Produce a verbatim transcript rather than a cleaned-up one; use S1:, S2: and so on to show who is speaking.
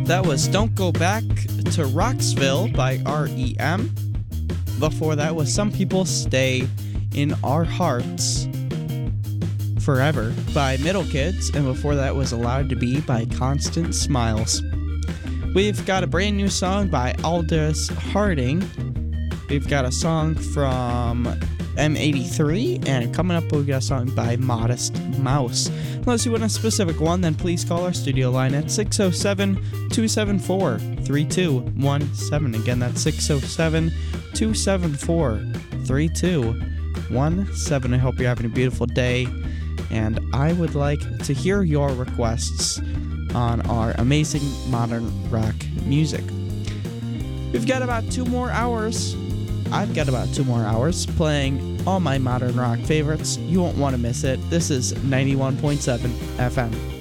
S1: That was Don't Go Back to Rocksville by R E M. Before that was Some People Stay in Our Hearts Forever by Middle Kids. And before that was Allowed to Be by Constant Smiles. We've got a brand new song by Aldous Harding. We've got a song from M eighty-three, and coming up we've got a song by Modest Mouse. Unless you want a specific one, then please call our studio line at six oh seven, two seven four, three two one seven. Again, that's six oh seven, two seven four, three two one seven. I hope you're having a beautiful day, and I would like to hear your requests on our amazing modern rock music. We've got about two more hours. I've got about two more hours playing all my modern rock favorites. You won't want to miss it. This is ninety-one point seven F M.